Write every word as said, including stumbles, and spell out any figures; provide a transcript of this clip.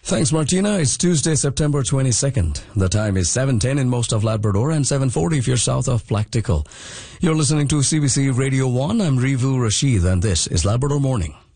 Thanks, Martina. It's Tuesday, September twenty-second. The time is seven ten in most of Labrador and seven forty if you're south of Practical. You're listening to C B C Radio one. I'm Rivu Rashid, and this is Labrador Morning.